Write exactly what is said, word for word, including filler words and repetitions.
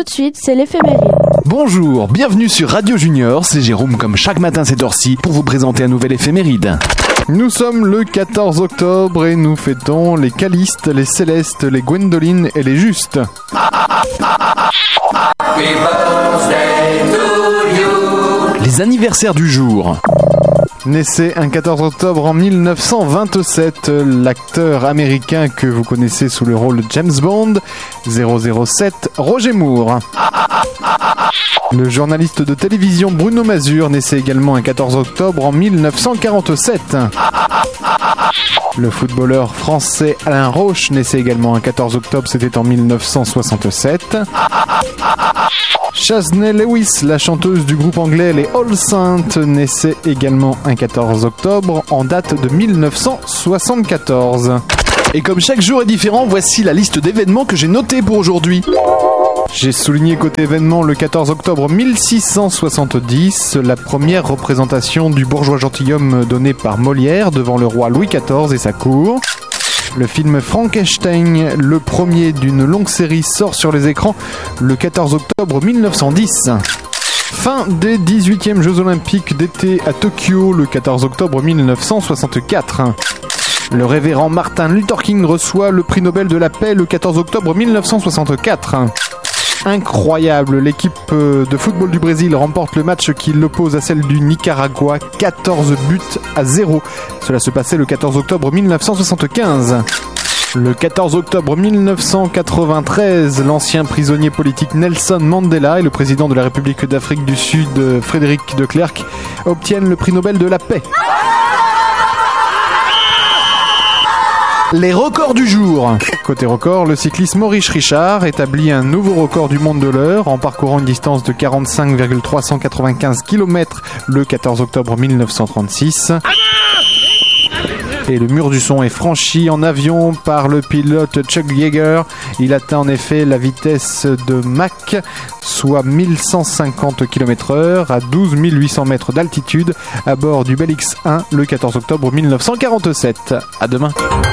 tout de suite, c'est l'éphéméride. Bonjour, bienvenue sur Radio Junior, c'est Jérôme comme chaque matin cette heure-ci pour vous présenter un nouvel éphéméride. Nous sommes le quatorze octobre et nous fêtons les Calistes, les Célestes, les Gwendoline et les Justes. Les anniversaires du jour. Naissait un quatorze octobre en mille neuf cent vingt-sept, l'acteur américain que vous connaissez sous le rôle de James Bond, zéro zéro sept, Roger Moore. Le journaliste de télévision Bruno Mazur naissait également un quatorze octobre en mille neuf cent quarante-sept. Le footballeur français Alain Roche naissait également un quatorze octobre, c'était en mille neuf cent soixante-sept. Shaznay Lewis, la chanteuse du groupe anglais les All Saints, naissait également un quatorze octobre en date de mille neuf cent soixante-quatorze. Et comme chaque jour est différent, voici la liste d'événements que j'ai notés pour aujourd'hui. J'ai souligné côté événement le quatorze octobre mille six cent soixante-dix, la première représentation du bourgeois gentilhomme donnée par Molière devant le roi Louis quatorze et sa cour. Le film Frankenstein, le premier d'une longue série, sort sur les écrans le quatorze octobre mille neuf cent dix. Fin des dix-huitièmes Jeux Olympiques d'été à Tokyo le quatorze octobre mille neuf cent soixante-quatre. Le révérend Martin Luther King reçoit le prix Nobel de la paix le quatorze octobre mille neuf cent soixante-quatre. Incroyable, l'équipe de football du Brésil remporte le match qui l'oppose à celle du Nicaragua, quatorze buts à zéro. Cela se passait le quatorze octobre mille neuf cent soixante-quinze. Le quatorze octobre mille neuf cent quatre-vingt-treize, l'ancien prisonnier politique Nelson Mandela et le président de la République d'Afrique du Sud, Frédéric de Klerk, obtiennent le prix Nobel de la paix. Les records du jour. Côté record, le cycliste Maurice Richard établit un nouveau record du monde de l'heure en parcourant une distance de quarante-cinq virgule trois cent quatre-vingt-quinze kilomètres le quatorze octobre mille neuf cent trente-six. Et le mur du son est franchi en avion par le pilote Chuck Yeager. Il atteint en effet la vitesse de Mach, soit mille cent cinquante kilomètres heure à douze mille huit cents mètres d'altitude à bord du Bell X un le quatorze octobre mille neuf cent quarante-sept. À demain.